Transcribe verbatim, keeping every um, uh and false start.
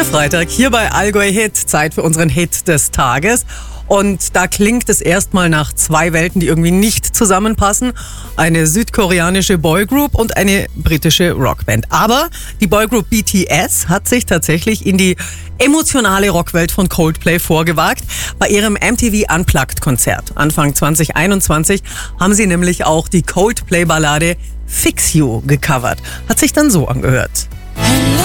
Freitag hier bei Allgäu Hit. Zeit für unseren Hit des Tages. Und da klingt es erstmal nach zwei Welten, die irgendwie nicht zusammenpassen. Eine südkoreanische Boygroup und eine britische Rockband. Aber die Boygroup B T S hat sich tatsächlich in die emotionale Rockwelt von Coldplay vorgewagt. Bei ihrem M T V Unplugged-Konzert Anfang zwanzig einundzwanzig haben sie nämlich auch die Coldplay-Ballade Fix You gecovert. Hat sich dann so angehört.